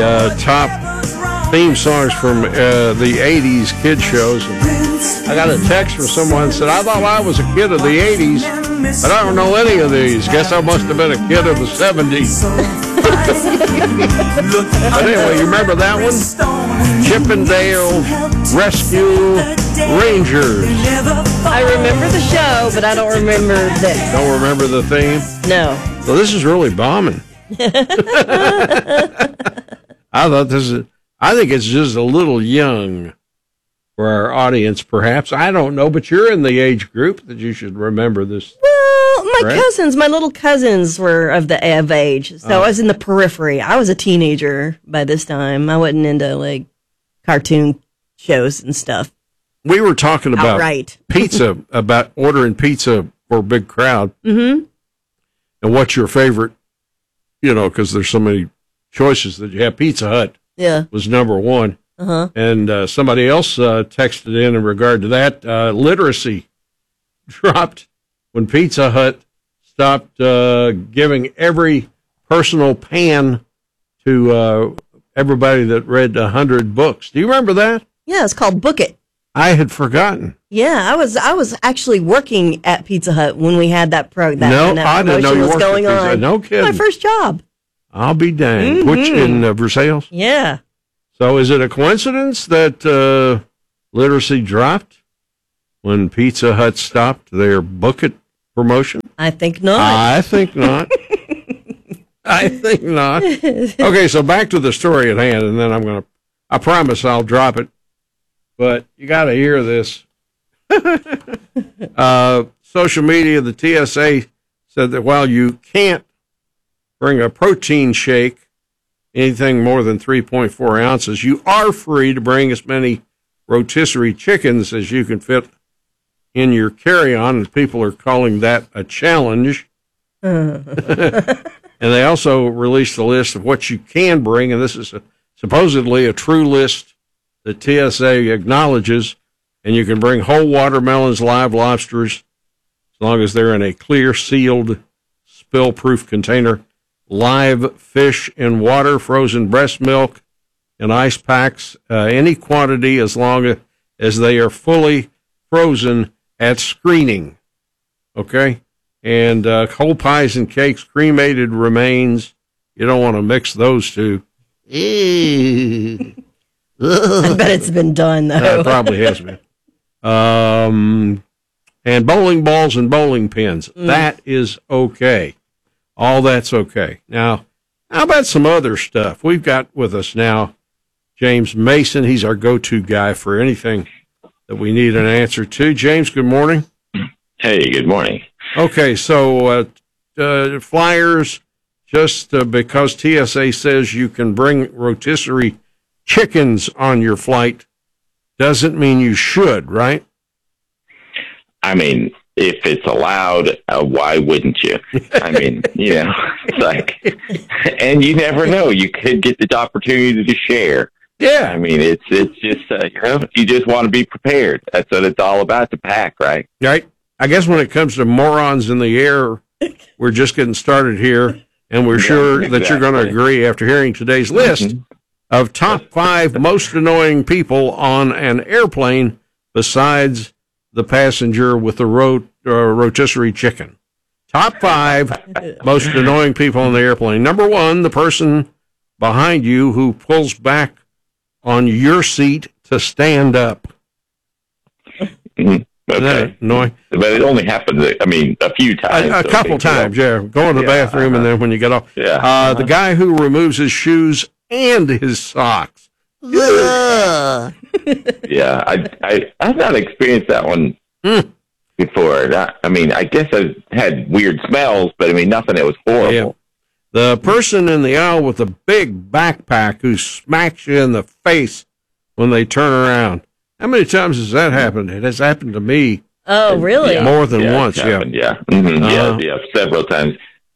Top theme songs from the 80s kid shows. I got a text from someone that said, I thought I was a kid of the 80s, but I don't know any of these. Guess I must have been a kid of the 70s. But anyway, you remember that one? Chippendale Rescue Rangers. I remember the show, but I don't remember this. Don't remember the theme? No. So this is really bombing. I think it's just a little young for our audience, perhaps. I don't know, but you're in the age group that you should remember this. Well, my little cousins were of age, so I was in the periphery. I was a teenager by this time. I wasn't into like cartoon shows and stuff. We were talking about pizza, about ordering pizza for a big crowd. Mm-hmm. And what's your favorite? You know, because there's so many choices that you have. Pizza Hut was number one. Uh-huh. And somebody else texted in regard to that. Literacy dropped when Pizza Hut stopped giving every personal pan to everybody that read 100 books. Do you remember that? Yeah, it's called Book It. I had forgotten. Yeah, I was actually working at Pizza Hut when we had that program. No, I didn't know you worked at Pizza Hut. No kidding. My first job. I'll be danged. Mm-hmm. Which in Versailles? Yeah. So is it a coincidence that literacy dropped when Pizza Hut stopped their Book It promotion? I think not. I think not. I think not. Okay, so back to the story at hand, and then I promise I'll drop it. But you got to hear this. Social media, the TSA said that while you can't bring a protein shake, anything more than 3.4 ounces, you are free to bring as many rotisserie chickens as you can fit in your carry-on, and people are calling that a challenge. And they also released a list of what you can bring, and this is supposedly a true list that TSA acknowledges, and you can bring whole watermelons, live lobsters, as long as they're in a clear, sealed, spill-proof container, live fish in water, frozen breast milk, and ice packs, any quantity as long as they are fully frozen at screening. Okay? And whole pies and cakes, cremated remains. You don't want to mix those two. I bet it's been done, though. It probably has been. And bowling balls and bowling pins. That is okay. All that's okay. Now, how about some other stuff? We've got with us now James Mason. He's our go-to guy for anything that we need an answer to. James, good morning. Hey, good morning. Okay, so flyers, just because TSA says you can bring rotisserie chickens on your flight doesn't mean you should, right? I mean, if it's allowed, why wouldn't you? I mean, it's like, and you never know. You could get the opportunity to share. Yeah. I mean, it's just, you just want to be prepared. That's what it's all about, to pack, right? Right. I guess when it comes to morons in the air, we're just getting started here, and we're sure that you're going to agree after hearing today's list of top 5 most annoying people on an airplane besides the passenger with the rotisserie chicken. Top 5 most annoying people on the airplane. Number 1, the person behind you who pulls back on your seat to stand up. Mm-hmm. Okay. Annoying? But it only happens, a few times. A couple times, yeah. Going to the bathroom and then when you get off. Yeah. The guy who removes his shoes and his socks. Yeah, I've not experienced that one before. I guess I've had weird smells, but nothing that was horrible. Yeah. The person in the aisle with the big backpack who smacks you in the face when they turn around. How many times has that happened? It has happened to me. Oh, really? More than once, happened, yeah. Mm-hmm. Several times.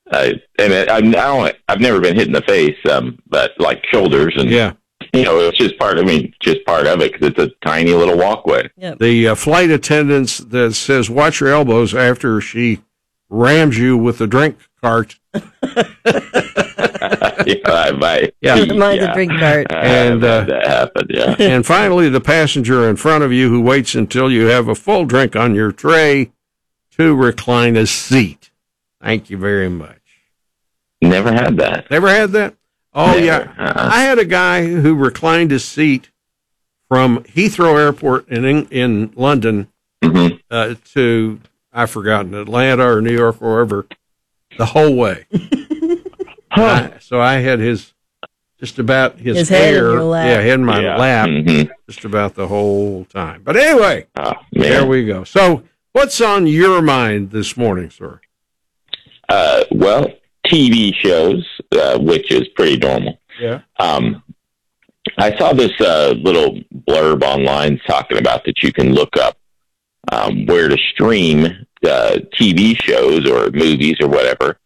I've never been hit in the face, but like shoulders and it's just part of it because it's a tiny little walkway. Yep. The flight attendants that says watch your elbows after she rams you with the drink cart. I might. Yeah. Mine's a drink cart. And that happened. Yeah. and finally, the passenger in front of you who waits until you have a full drink on your tray to recline a seat. Thank you very much. Never had that. Never had that? Oh, Never. yeah. I had a guy who reclined his seat from Heathrow Airport in London to, I've forgotten, Atlanta or New York or wherever, the whole way. So I had just about his head hair, in your lap. head in my lap, just about the whole time. But anyway, there we go. So what's on your mind this morning, sir? Well, TV shows, which is pretty normal. Yeah. I saw this little blurb online talking about that you can look up where to stream TV shows or movies or whatever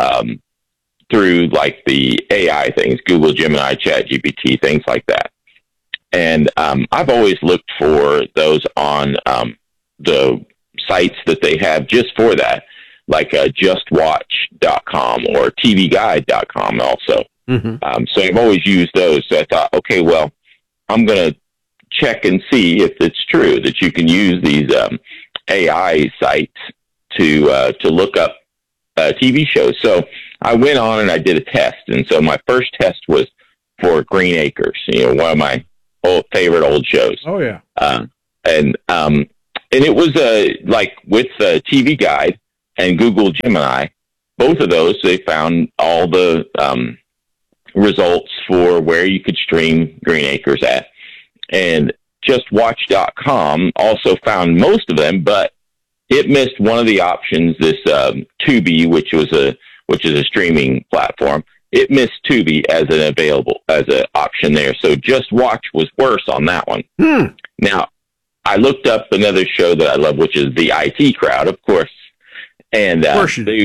through like the AI things, Google, Gemini, ChatGPT, things like that. And I've always looked for those on the sites that they have just for that, like justwatch.com or tvguide.com also. So I've always used those. So I thought, okay, well, I'm going to check and see if it's true that you can use these AI sites to look up TV shows. So I went on and I did a test. And so my first test was for Green Acres, one of my favorite old shows. Oh, yeah. And it was like with TV Guide and Google Gemini, both of those, they found all the results for where you could stream Green Acres at. And justwatch.com also found most of them, but it missed one of the options, this Tubi, which is a streaming platform. It missed Tubi as an option there. So Just Watch was worse on that one. Now, I looked up another show that I love, which is The IT Crowd, of course. And all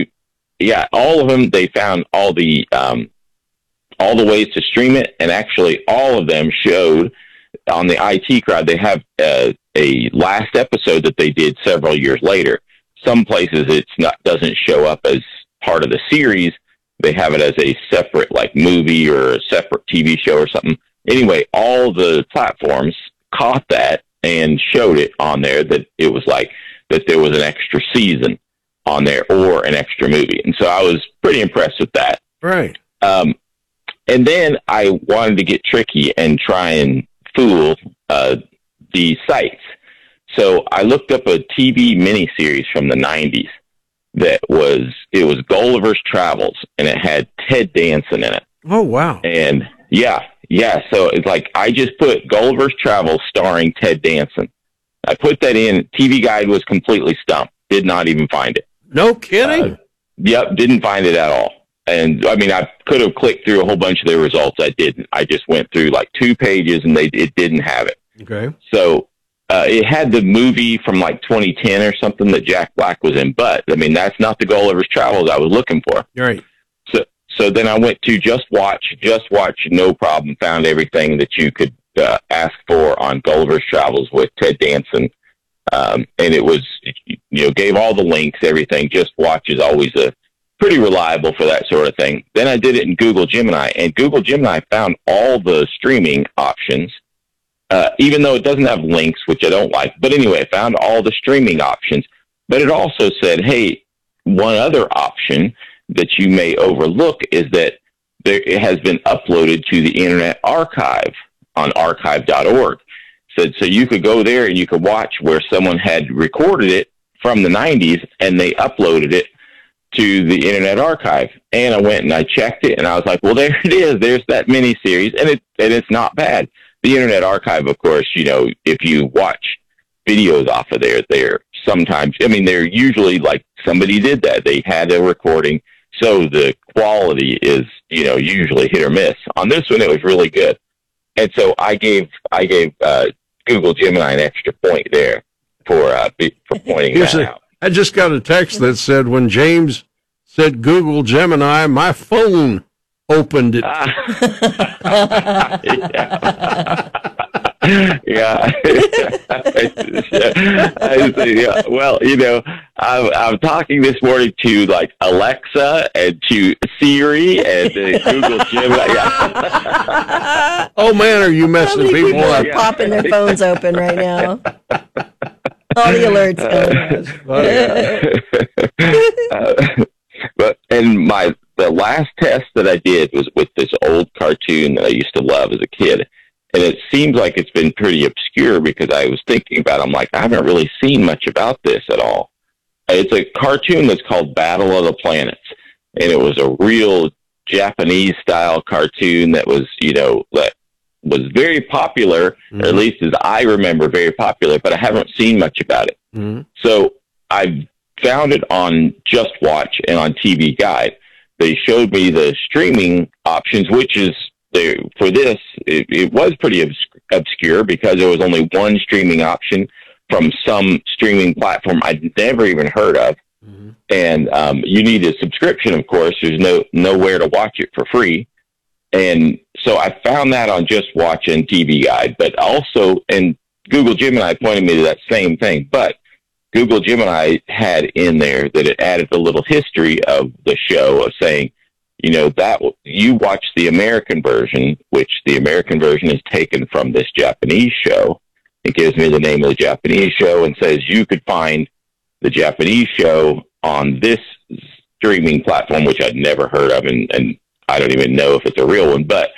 of them, they found all the ways to stream it, and actually all of them showed on the IT Crowd. They have a last episode that they did several years later. Some places doesn't show up as part of the series. They have it as a separate like movie or a separate TV show or something. Anyway, all the platforms caught that and showed it on there, that it was like that there was an extra season on there or an extra movie. And so I was pretty impressed with that. Right. And then I wanted to get tricky and try and fool the sites. So I looked up a TV miniseries from the 90s it was Gulliver's Travels, and it had Ted Danson in it. Oh, wow. And yeah. So it's like, I just put Gulliver's Travels starring Ted Danson. I put that in. TV Guide was completely stumped. Did not even find it. No kidding? Yep, didn't find it at all. And I mean, I could have clicked through a whole bunch of their results. I didn't. I just went through like 2 pages, and it didn't have it. Okay. So it had the movie from like 2010 or something that Jack Black was in, but I mean, that's not the Gulliver's Travels I was looking for. Right. So then I went to Just Watch, no problem, found everything that you could ask for on Gulliver's Travels with Ted Danson. And it was, gave all the links, everything. Just Watch is always pretty reliable for that sort of thing. Then I did it in Google Gemini, and Google Gemini found all the streaming options, even though it doesn't have links, which I don't like. But anyway, it found all the streaming options. But it also said, hey, one other option that you may overlook is that it has been uploaded to the Internet Archive on archive.org. So you could go there and you could watch where someone had recorded it from the 90s, and they uploaded it to the Internet Archive. And I went and I checked it, and I was like, well, there it is. There's that miniseries, and it's not bad. The Internet Archive, of course, if you watch videos off of there, they're sometimes, they're usually like somebody did that. They had a recording, so the quality is, usually hit or miss. On this one, it was really good. And so I gave Google Gemini an extra point there for pointing that out. I just got a text that said, when James said Google Gemini, my phone opened it. Yeah. Yeah. Well, I'm talking this morning to like Alexa and to Siri and Google Gemini. Yeah. Oh man, are you How messing many people people up? are popping their phones open right now? All the alerts going. But the last test that I did was with this old cartoon that I used to love as a kid. And it seems like it's been pretty obscure because I was thinking about it. I'm like, I haven't really seen much about this at all. It's a cartoon that's called Battle of the Planets. And it was a real Japanese style cartoon that was, that was very popular, or at least as I remember, very popular, but I haven't seen much about it. Mm-hmm. So I found it on Just Watch and on TV Guide. They showed me the streaming options, which is, for this, it was pretty obscure because there was only one streaming option from some streaming platform I'd never even heard of. Mm-hmm. And you need a subscription, of course. There's nowhere to watch it for free. And so I found that on Just Watch and TV Guide, but also, and Google Gemini pointed me to that same thing, but Google Gemini had in there that it added a little history of the show of saying, that you watch the American version, which the American version is taken from this Japanese show. It gives me the name of the Japanese show and says you could find the Japanese show on this streaming platform, which I'd never heard of, and I don't even know if it's a real one, but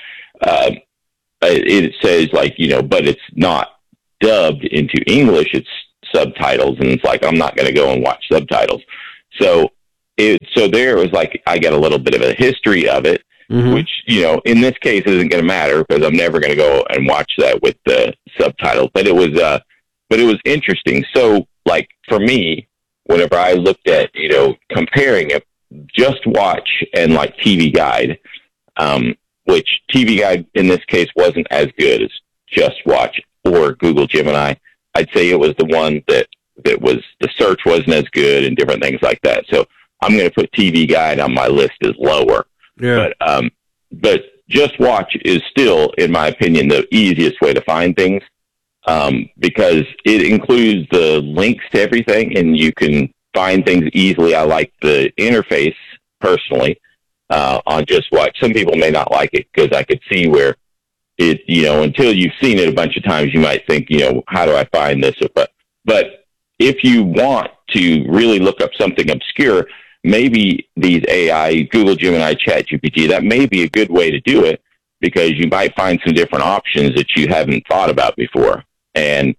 it says but it's not dubbed into English, it's subtitles, and it's like, I'm not going to go and watch subtitles. So there it was like, I got a little bit of a history of it, mm-hmm. which, in this case isn't going to matter because I'm never going to go and watch that with the subtitles, but it was interesting. So like for me, whenever I looked at, comparing it, Just Watch and like TV Guide, which TV Guide in this case wasn't as good as Just Watch or Google Gemini. I'd say it was the one that was, the search wasn't as good and different things like that. So I'm going to put TV Guide on my list as lower. Yeah. But Just Watch is still, in my opinion, the easiest way to find things, because it includes the links to everything and you can find things easily. I like the interface personally, on Just Watch. Some people may not like it because I could see where it, until you've seen it a bunch of times, you might think, how do I find this? But if you want to really look up something obscure, maybe these AI, Google Gemini, ChatGPT, that may be a good way to do it because you might find some different options that you haven't thought about before. And,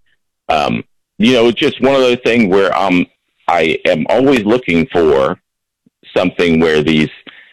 it's just one of those things where I am always looking for something where these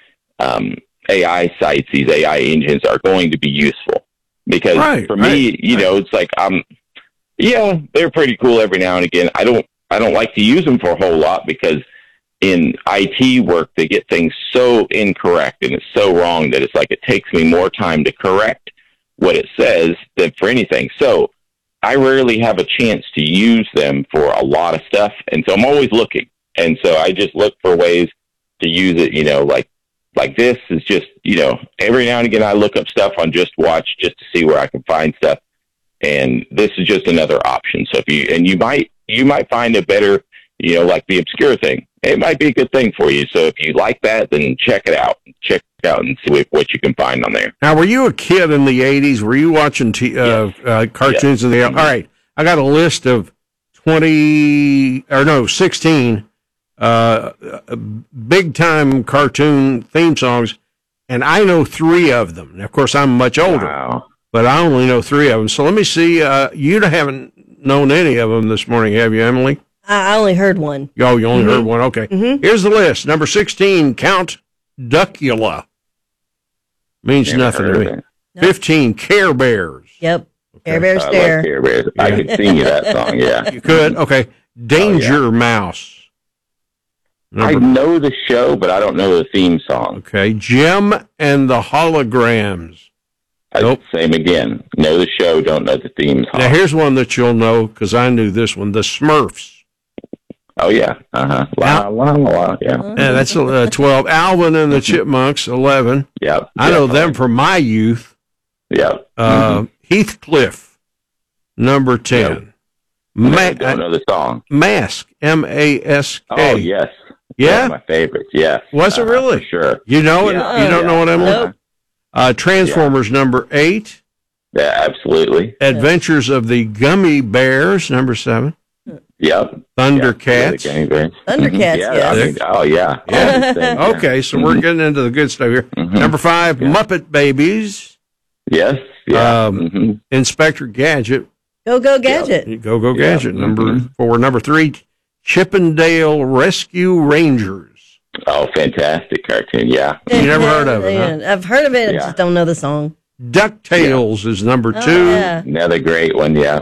AI sites, these AI engines are going to be useful. Because for me, it's like, they're pretty cool every now and again. I don't like to use them for a whole lot because in IT work, they get things so incorrect and it's so wrong that it's like it takes me more time to correct what it says than for anything. So I rarely have a chance to use them for a lot of stuff. And so I'm always looking. And so I just look for ways to use it, like this is just, every now and again, I look up stuff on Just Watch just to see where I can find stuff. And this is just another option. So you might find a better, like the obscure thing. It might be a good thing for you. So if you like that, then check it out. Check it out and see what you can find on there. Now, were you a kid in the 80s? Were you watching cartoons in the... All right. I got a list of 16 big-time cartoon theme songs, and I know 3 of them. Now, of course, I'm much older, but I only know 3 of them. So let me see. You haven't known any of them this morning, have you, Emily? I only heard one. Oh, you only heard one? Okay. Mm-hmm. Here's the list. Number 16, Count Duckula. Means nothing to me. Nope. 15, Care Bears. Yep. Okay. Care Bears Dare. Like Care Bears. Yeah. I could sing you that song, yeah. You could? Okay. Danger Mouse. I know the show, but I don't know the theme song. Okay. Jem and the Holograms. Nope. Same again. Know the show, don't know the theme song. Now, here's one that you'll know, because I knew this one. The Smurfs. Oh, yeah. Uh-huh. La, la, la, yeah. Yeah, that's 12. Alvin and the Chipmunks, 11. Yeah. I know them from my youth. Yeah. Heathcliff. number 10. I don't know the song. Mask, M-A-S-K. Oh, yes. Yeah? One of my favorites, yes. Was it really? For sure. You know it? Yeah. You don't know it, Emily? Nope. Transformers, number 8. Yeah, absolutely. Adventures of the Gummy Bears, number 7. Yep. Thundercats. Yeah, Thundercats, yeah, yes. I mean, oh, yeah. Yeah. Okay, so we're getting into the good stuff here. Mm-hmm. Number 5, Muppet Babies. Yes. Yeah. Inspector Gadget. Go Gadget. Go Gadget. Number 4. Number 3, Chippendale Rescue Rangers. Oh, fantastic cartoon, yeah. You never heard of it, huh? I've heard of it, I Yeah. just don't know the song. DuckTales is number 2. Yeah. Another great one, yeah.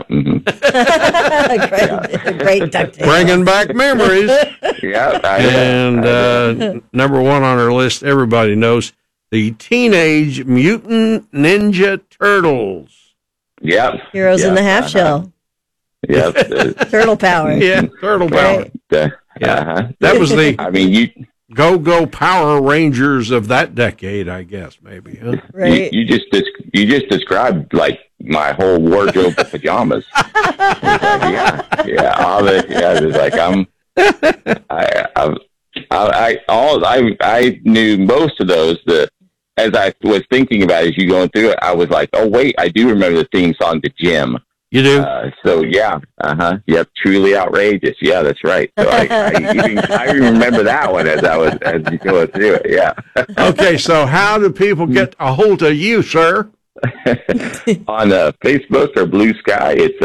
Great DuckTales. Bringing back memories. Yeah. And number 1 on our list, everybody knows, the Teenage Mutant Ninja Turtles. Yep. Heroes in the Half Shell. Yep. Turtle power. Yeah, Turtle Power. Yeah. That was the I mean, you Go Power Rangers of that decade, I guess, maybe. Huh? Right. you just described like my whole wardrobe of pajamas. It's like I knew most of those. As I was thinking about it, as you going through it, I was like, oh wait, I do remember the theme song to Jim. You do? So yeah, yep, truly outrageous. Yeah, that's right. So I even remember that one as you go through it. Yeah. Okay, so how do people get a hold of you, sir? On Facebook or Blue Sky, it's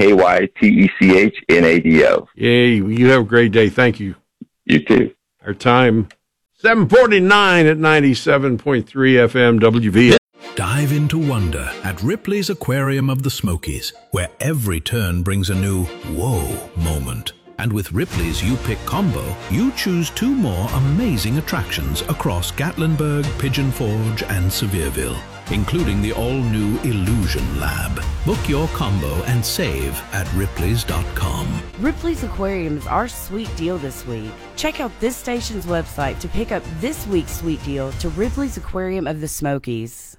KYTECHNADO. Yeah, you have a great day. Thank you. You too. Our time, 7:49 at 97.3 FM WV. Dive into wonder at Ripley's Aquarium of the Smokies, where every turn brings a new whoa moment. And with Ripley's You-Pick combo, you choose 2 more amazing attractions across Gatlinburg, Pigeon Forge, and Sevierville, including the all-new Illusion Lab. Book your combo and save at Ripley's.com. Ripley's Aquarium is our sweet deal this week. Check out this station's website to pick up this week's sweet deal to Ripley's Aquarium of the Smokies.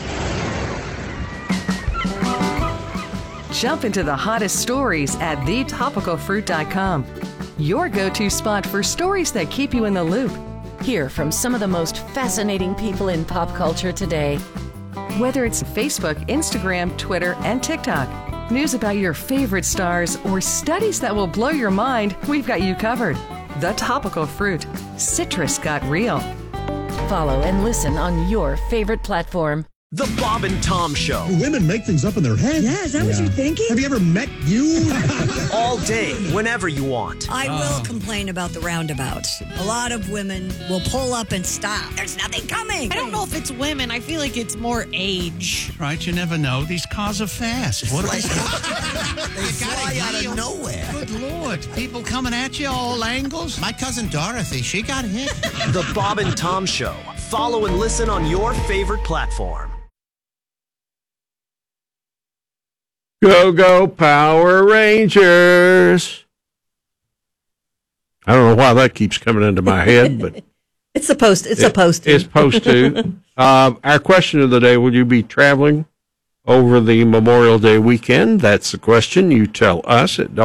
Jump into the hottest stories at thetopicalfruit.com. Your go-to spot for stories that keep you in the loop. Hear from some of the most fascinating people in pop culture today. Whether it's Facebook, Instagram, Twitter, and TikTok, news about your favorite stars, or studies that will blow your mind, we've got you covered. The Topical Fruit. Citrus got real. Follow and listen on your favorite platform. The Bob and Tom Show. Women make things up in their head. Yeah, is that what you're thinking? Have you ever met you? All day, whenever you want. I will complain about the roundabouts. A lot of women will pull up and stop. There's nothing coming. I don't know if it's women. I feel like it's more age. Right, you never know. These cars are fast. What They fly out of nowhere. Good Lord. People coming at you all angles. My cousin Dorothy, she got hit. The Bob and Tom Show. Follow and listen on your favorite platform. Go Power Rangers. I don't know why that keeps coming into my head, but It's supposed to. It's supposed to. Our question of the day, will you be traveling over the Memorial Day weekend? That's the question. You tell us at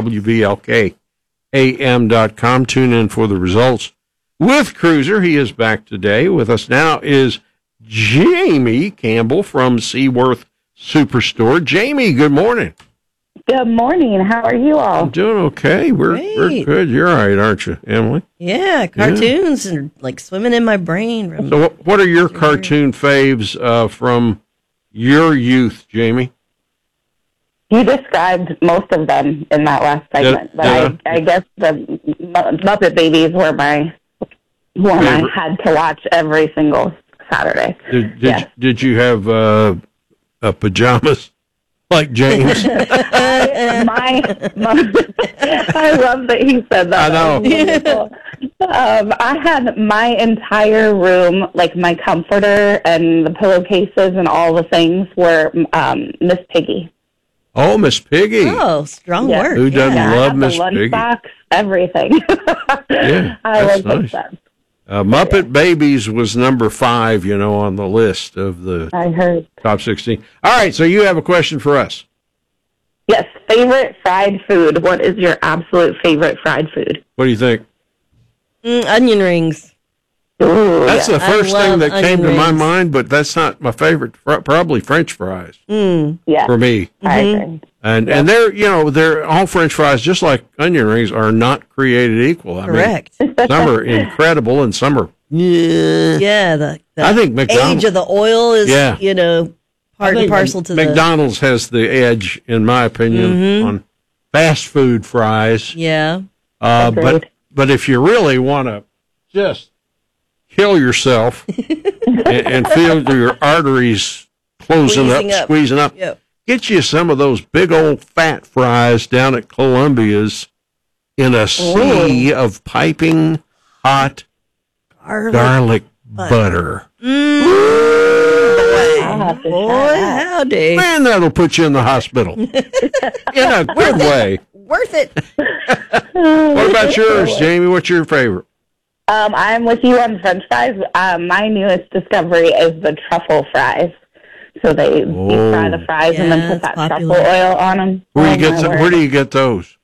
WVLKAM.com. Tune in for the results with Cruiser. He is back today. With us now is Jamie Campbell from Seaworth Superstore. Jamie, good morning. Good morning. How are you all? I'm doing okay. We're good. You're all right, aren't you, Emily? Yeah, cartoons are like swimming in my brain. So what are your cartoon faves from your youth, Jamie? You described most of them in that last segment, but I guess the Muppet Babies were my one I had to watch every single Saturday. Did you have pajamas like James? I love that he said that. I know. I had my entire room, like my comforter and the pillowcases and all the things were Miss Piggy. Oh, Miss Piggy. Oh, strong work. Who doesn't love Miss Piggy? Lunchbox, everything. Yeah, I that's love nice. that. Muppet Babies was number 5, on the list of the I heard. top 16. All right, so you have a question for us. Yes. favorite fried food. What is your absolute favorite fried food? What do you think? Onion rings. Ooh, That's the first thing that came to my rings. mind, but that's not my favorite. Probably French fries Yeah, for me. I agree. And they're all French fries, just like onion rings, are not created equal. I Correct. mean, some are incredible and some are. Yeah, the I think age of the oil is, Yeah. part and parcel to McDonald's has the edge, in my opinion, on fast food fries. Yeah. But if you really want to just kill yourself and feel your arteries squeezing up, Yep. get you some of those big old fat fries down at Columbia's in a sea of piping hot garlic butter. Boy, howdy. Man, that'll put you in the hospital. In a good way. Worth it. What about yours, Jamie? What's your favorite? I'm with you on French fries. My newest discovery is the truffle fries. So they deep fry the fries and then put that truffle oil on them. Where do you get those?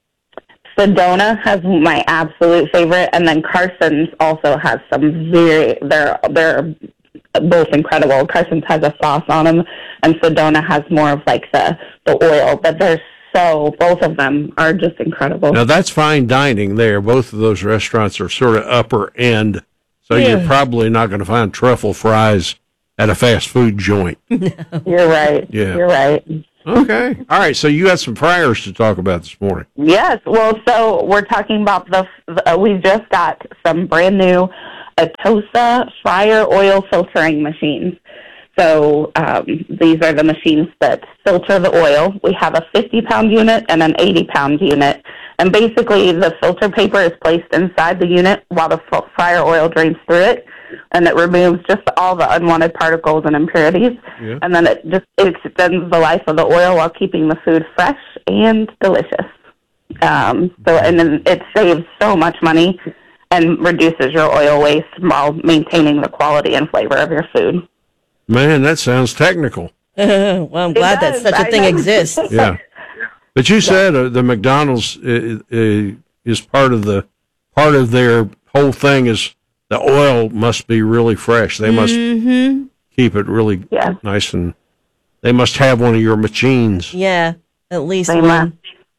Sedona has my absolute favorite, and then Carson's also has some they're both incredible. Carson's has a sauce on them, and Sedona has more of like the oil, but both of them are just incredible. Now that's fine dining there. Both of those restaurants are sort of upper end, so you're probably not going to find truffle fries at a fast food joint. You're right. Yeah. You're right. Okay. All right. So you got some fryers to talk about this morning. Yes. Well, so we're talking about we just got some brand new Atosa fryer oil filtering machines. So these are the machines that filter the oil. We have a 50-pound unit and an 80-pound unit. And basically the filter paper is placed inside the unit while the fryer oil drains through it. And it removes just all the unwanted particles and impurities. Yeah. And then it extends the life of the oil while keeping the food fresh and delicious. And then it saves so much money and reduces your oil waste while maintaining the quality and flavor of your food. Man, that sounds technical. Well, I'm glad that such a thing exists. Yeah. But you said the McDonald's is part of their whole thing is the oil must be really fresh. They must keep it really nice, and they must have one of your machines. Yeah, at least one.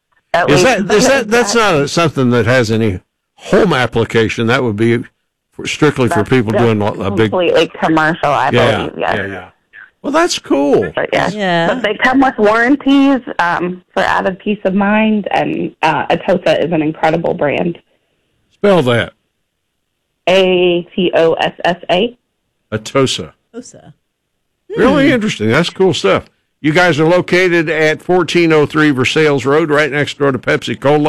That's not something that has any home application. That would be strictly for people doing a big completely commercial, I believe. Yeah. Well, that's cool. But they come with warranties for added peace of mind, and Atosa is an incredible brand. Spell that. Atossa. Atosa. Atosa. Really interesting. That's cool stuff. You guys are located at 1403 Versailles Road, right next door to Pepsi Cola,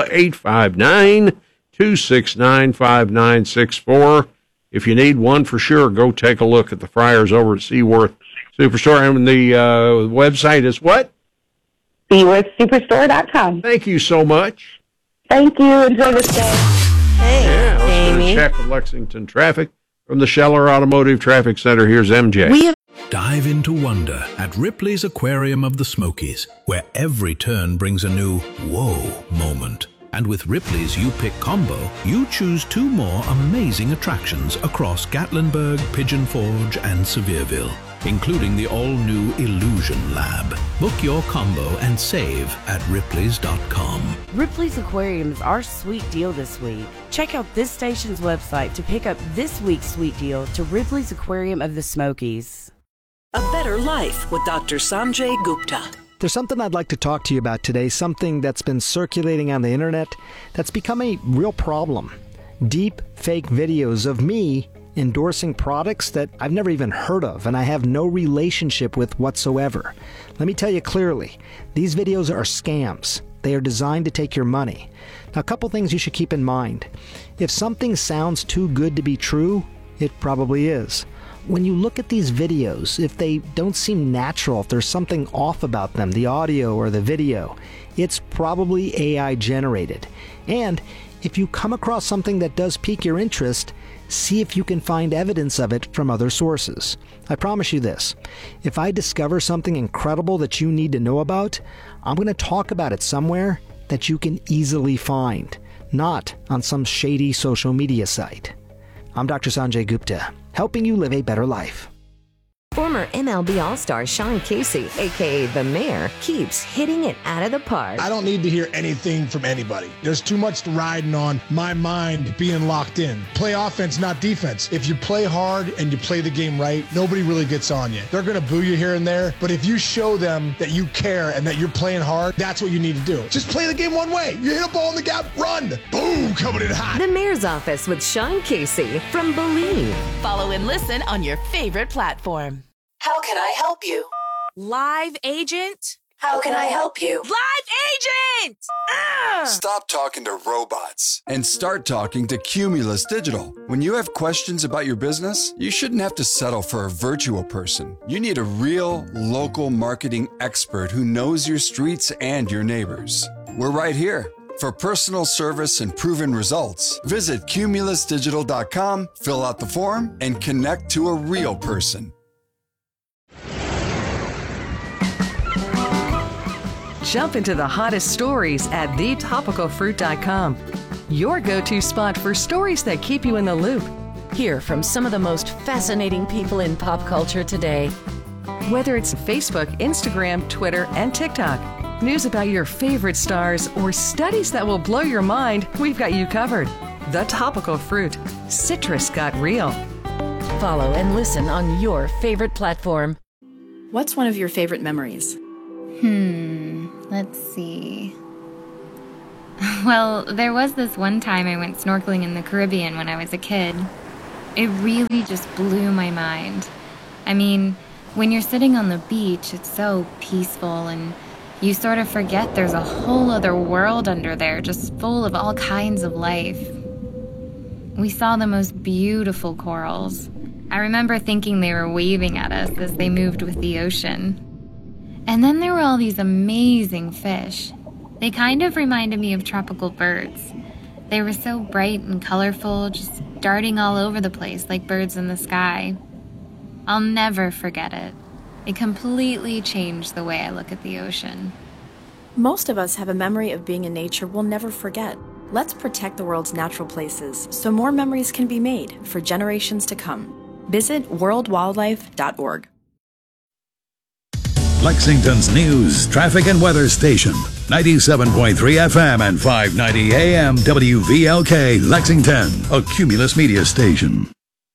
859-269-5964. If you need one for sure, go take a look at the fryers over at Seaworth Superstore. And the website is what? SeaworthSuperstore.com. Thank you so much. Thank you. Enjoy this day. Thanks, let's Amy. do a check of Lexington traffic from the Scheller Automotive Traffic Center. Here's MJ. Dive into wonder at Ripley's Aquarium of the Smokies, where every turn brings a new whoa moment. And with Ripley's You Pick combo, you choose 2 more amazing attractions across Gatlinburg, Pigeon Forge, and Sevierville, including the all-new Illusion Lab. Book your combo and save at Ripley's.com. Ripley's Aquarium is our sweet deal this week. Check out this station's website to pick up this week's sweet deal to Ripley's Aquarium of the Smokies. A Better Life with Dr. Sanjay Gupta. There's something I'd like to talk to you about today, something that's been circulating on the internet that's become a real problem. Deep fake videos of me endorsing products that I've never even heard of and I have no relationship with whatsoever. Let me tell you clearly, these videos are scams. They are designed to take your money. Now, a couple things you should keep in mind. If something sounds too good to be true, it probably is. When you look at these videos, if they don't seem natural, if there's something off about them, the audio or the video, it's probably AI generated. And if you come across something that does pique your interest, see if you can find evidence of it from other sources. I promise you this, if I discover something incredible that you need to know about, I'm going to talk about it somewhere that you can easily find, not on some shady social media site. I'm Dr. Sanjay Gupta, helping you live a better life. Former MLB All-Star Sean Casey, a.k.a. The Mayor, keeps hitting it out of the park. I don't need to hear anything from anybody. There's too much riding on my mind being locked in. Play offense, not defense. If you play hard and you play the game right, nobody really gets on you. They're going to boo you here and there, but if you show them that you care and that you're playing hard, that's what you need to do. Just play the game one way. You hit a ball in the gap, run. Boom, coming in hot. The Mayor's Office with Sean Casey from Believe. Follow and listen on your favorite platform. How can I help you? Live agent? How can I help you? Live agent! Stop talking to robots and start talking to Cumulus Digital. When you have questions about your business, you shouldn't have to settle for a virtual person. You need a real, local marketing expert who knows your streets and your neighbors. We're right here. For personal service and proven results, visit cumulusdigital.com, fill out the form, and connect to a real person. Jump into the hottest stories at thetopicalfruit.com. Your go-to spot for stories that keep you in the loop. Hear from some of the most fascinating people in pop culture today. Whether it's Facebook, Instagram, Twitter, and TikTok, news about your favorite stars, or studies that will blow your mind, we've got you covered. The Topical Fruit. Citrus got real. Follow and listen on your favorite platform. What's one of your favorite memories? Let's see. Well, there was this one time I went snorkeling in the Caribbean when I was a kid. It really just blew my mind. I mean, when you're sitting on the beach, it's so peaceful and you sort of forget there's a whole other world under there just full of all kinds of life. We saw the most beautiful corals. I remember thinking they were waving at us as they moved with the ocean. And then there were all these amazing fish. They kind of reminded me of tropical birds. They were so bright and colorful, just darting all over the place like birds in the sky. I'll never forget it. It completely changed the way I look at the ocean. Most of us have a memory of being in nature we'll never forget. Let's protect the world's natural places so more memories can be made for generations to come. Visit worldwildlife.org. Lexington's news, traffic, and weather station. 97.3 FM and 590 AM WVLK, Lexington, a Cumulus media station.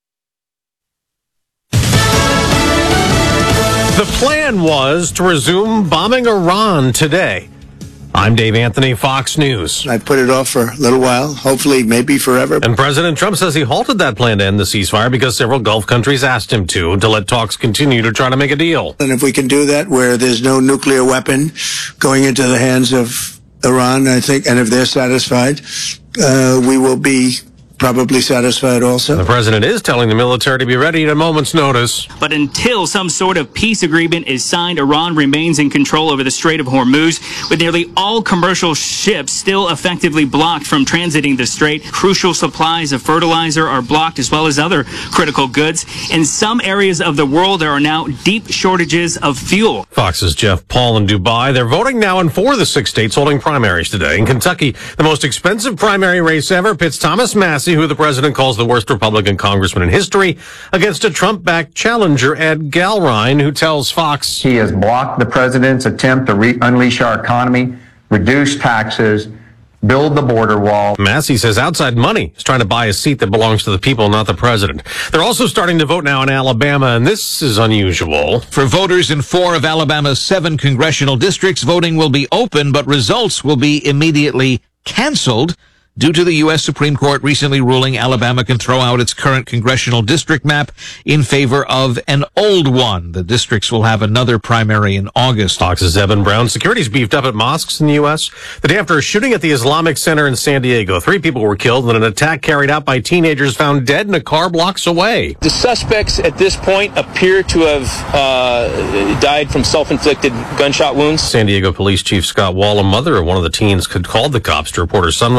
The plan was to resume bombing Iran today. I'm Dave Anthony, Fox News. I put it off for a little while, hopefully maybe forever. And President Trump says he halted that plan to end the ceasefire because several Gulf countries asked him to let talks continue to try to make a deal. And if we can do that where there's no nuclear weapon going into the hands of Iran, I think, and if they're satisfied, we will be probably satisfied also. The president is telling the military to be ready at a moment's notice. But until some sort of peace agreement is signed, Iran remains in control over the Strait of Hormuz, with nearly all commercial ships still effectively blocked from transiting the strait. Crucial supplies of fertilizer are blocked, as well as other critical goods. In some areas of the world, there are now deep shortages of fuel. Fox's Jeff Paul in Dubai. They're voting now in 4 of the 6 states holding primaries today. In Kentucky, the most expensive primary race ever pits Thomas Massie, who the president calls the worst Republican congressman in history, against a Trump-backed challenger, Ed Galrine, who tells Fox he has blocked the president's attempt to unleash our economy, reduce taxes, build the border wall. Massie says outside money is trying to buy a seat that belongs to the people, not the president. They're also starting to vote now in Alabama, and this is unusual. For voters in 4 of Alabama's 7 congressional districts, voting will be open, but results will be immediately canceled due to the U.S. Supreme Court recently ruling Alabama can throw out its current congressional district map in favor of an old one. The districts will have another primary in August. Fox's Evan Brown. Security's beefed up at mosques in the U.S. The day after a shooting at the Islamic Center in San Diego, 3 people were killed in an attack carried out by teenagers found dead in a car blocks away. The suspects at this point appear to have died from self-inflicted gunshot wounds. San Diego Police Chief Scott Wall, a mother of one of the teens, called the cops to report her son was missing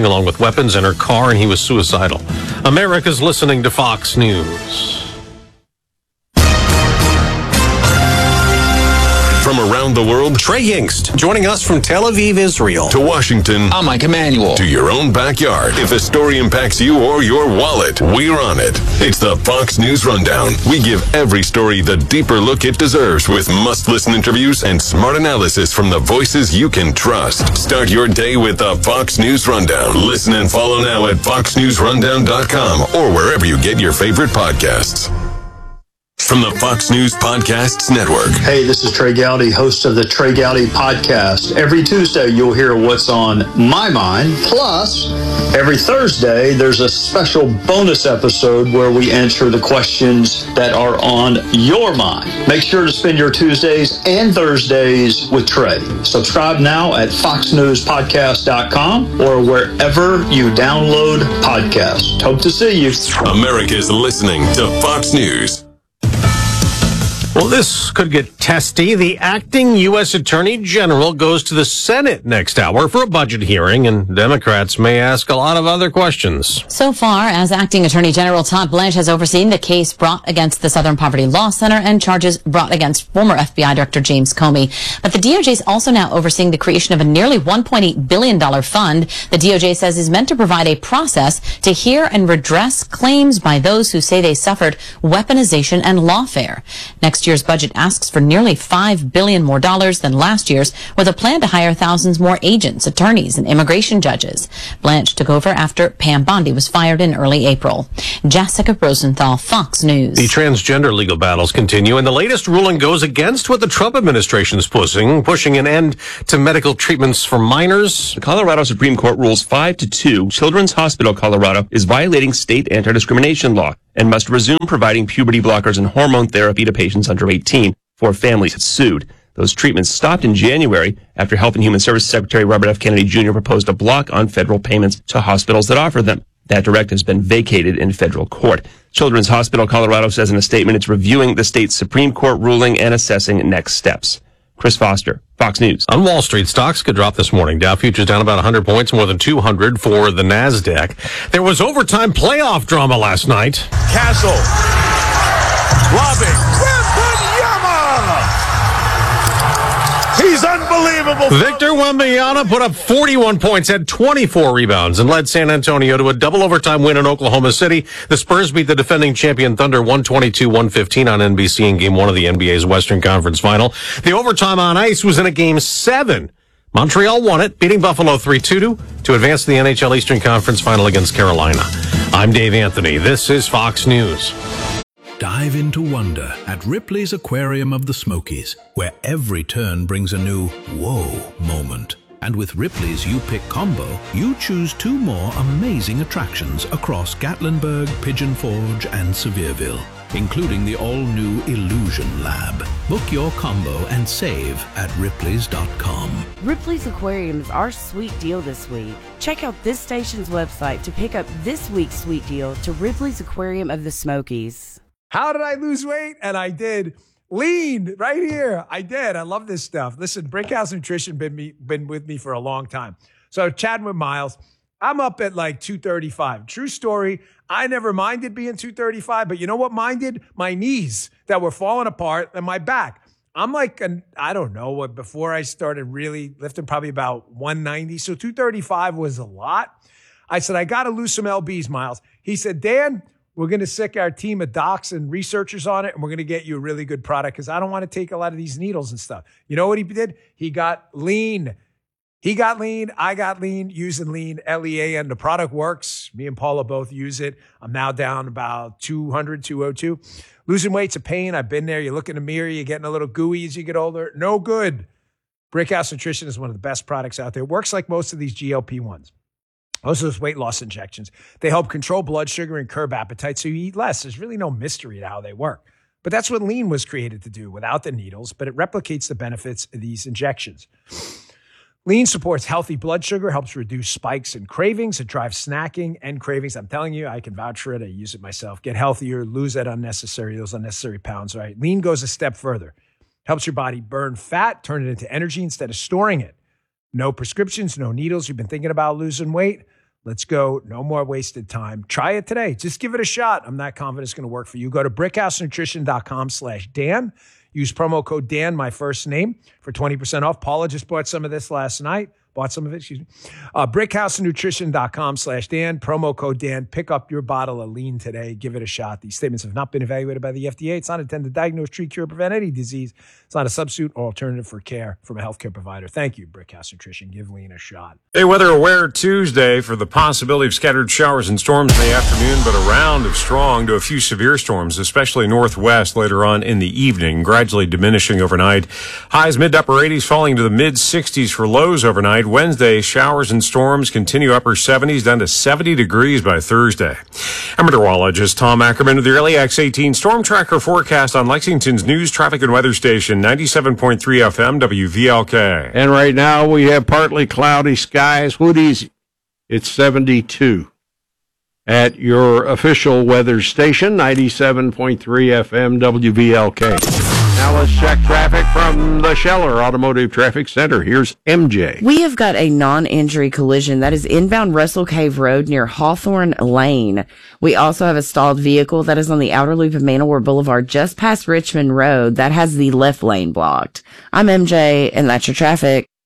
along with weapons in her car, and he was suicidal. America's listening to Fox News. From around the world, Trey Yingst joining us from Tel Aviv, Israel. To Washington, I'm Mike Emanuel. To your own backyard. If a story impacts you or your wallet, we're on it. It's the Fox News Rundown. We give every story the deeper look it deserves with must-listen interviews and smart analysis from the voices you can trust. Start your day with the Fox News Rundown. Listen and follow now at foxnewsrundown.com or wherever you get your favorite podcasts. From the Fox News Podcasts Network. Hey, this is Trey Gowdy, host of the Trey Gowdy Podcast. Every Tuesday, you'll hear what's on my mind. Plus, every Thursday, there's a special bonus episode where we answer the questions that are on your mind. Make sure to spend your Tuesdays and Thursdays with Trey. Subscribe now at foxnewspodcast.com or wherever you download podcasts. Hope to see you. America's listening to Fox News. Well, this could get testy. The acting U.S. Attorney General goes to the Senate next hour for a budget hearing, and Democrats may ask a lot of other questions. So far, as acting Attorney General, Todd Blanche has overseen the case brought against the Southern Poverty Law Center and charges brought against former FBI Director James Comey. But the DOJ is also now overseeing the creation of a nearly $1.8 billion fund the DOJ says is meant to provide a process to hear and redress claims by those who say they suffered weaponization and lawfare. Next year's budget asks for nearly $5 billion more dollars than last year's, with a plan to hire thousands more agents, attorneys, and immigration judges. Blanche took over after Pam Bondi was fired in early April. Jessica Rosenthal, Fox News. The transgender legal battles continue, and the latest ruling goes against what the Trump administration is pushing an end to medical treatments for minors. The Colorado Supreme Court rules 5-2. Children's Hospital Colorado is violating state anti-discrimination law and must resume providing puberty blockers and hormone therapy to patients under 18. 4 families had sued. Those treatments stopped in January after Health and Human Services Secretary Robert F. Kennedy Jr. proposed a block on federal payments to hospitals that offer them. That directive has been vacated in federal court. Children's Hospital Colorado says in a statement it's reviewing the state's Supreme Court ruling and assessing next steps. Chris Foster, Fox News. On Wall Street, stocks could drop this morning. Dow futures down about 100 points, more than 200 for the NASDAQ. There was overtime playoff drama last night. Castle. Lobbing. He's unbelievable. Victor Wembanyama put up 41 points, had 24 rebounds, and led San Antonio to a double overtime win in Oklahoma City. The Spurs beat the defending champion Thunder 122-115 on NBC in Game 1 of the NBA's Western Conference Final. The overtime on ice was in a Game 7. Montreal won it, beating Buffalo 3-2 to advance to the NHL Eastern Conference Final against Carolina. I'm Dave Anthony. This is Fox News. Dive into wonder at Ripley's Aquarium of the Smokies, where every turn brings a new whoa moment. And with Ripley's You Pick combo, you choose 2 more amazing attractions across Gatlinburg, Pigeon Forge, and Sevierville, including the all-new Illusion Lab. Book your combo and save at Ripley's.com. Ripley's Aquarium is our sweet deal this week. Check out this station's website to pick up this week's sweet deal to Ripley's Aquarium of the Smokies. How did I lose weight? And I did. Lean right here. I did. I love this stuff. Listen, Brickhouse Nutrition been with me for a long time. So chatting with Miles, I'm up at like 235. True story. I never minded being 235, but you know what minded? My knees that were falling apart and my back. I'm like, I don't know, before I started really lifting, probably about 190. So 235 was a lot. I said, I got to lose some LBs, Miles. He said, Dan, we're going to sick our team of docs and researchers on it, and we're going to get you a really good product because I don't want to take a lot of these needles and stuff. You know what he did? He got lean. He got lean. I got lean using lean, LEA, and the product works. Me and Paula both use it. I'm now down about 200, 202. Losing weight's a pain. I've been there. You look in the mirror, you're getting a little gooey as you get older. No good. Brickhouse Nutrition is one of the best products out there. It works like most of these GLP-1s. Most of those weight loss injections, they help control blood sugar and curb appetite so you eat less. There's really no mystery to how they work. But that's what lean was created to do without the needles, but it replicates the benefits of these injections. Lean supports healthy blood sugar, helps reduce spikes and cravings. It drives snacking and cravings. I'm telling you, I can vouch for it. I use it myself. Get healthier, lose those unnecessary pounds, right? Lean goes a step further. Helps your body burn fat, turn it into energy instead of storing it. No prescriptions, no needles. You've been thinking about losing weight? Let's go. No more wasted time. Try it today. Just give it a shot. I'm not confident it's going to work for you. Go to brickhousenutrition.com/Dan. Use promo code Dan, my first name, for 20% off. Paula just bought some of this last night. brickhousenutrition.com/Dan, promo code Dan. Pick up your bottle of lean today. Give it a shot. These statements have not been evaluated by the FDA. It's not intended to diagnose, treat, cure, prevent any disease. It's not a substitute or alternative for care from a healthcare provider. Thank you, Brickhouse Nutrition. Give lean a shot. Hey, Weather Aware Tuesday for the possibility of scattered showers and storms in the afternoon, but a round of strong to a few severe storms, especially northwest later on in the evening, gradually diminishing overnight. Highs mid to upper 80s, falling to the mid 60s for lows overnight. Wednesday, showers and storms continue upper 70s down to 70 degrees by Thursday. I'm meteorologist Tom Ackerman with the Early X18 Storm Tracker forecast on Lexington's news, traffic, and weather station, 97.3 FM WVLK. And right now we have partly cloudy skies. Hoodies, it's 72. At your official weather station, 97.3 FM WVLK. Now let's check traffic from the Scheller Automotive Traffic Center. Here's MJ. We have got a non-injury collision that is inbound Russell Cave Road near Hawthorne Lane. We also have a stalled vehicle that is on the outer loop of Manowar Boulevard just past Richmond Road that has the left lane blocked. I'm MJ, and that's your traffic.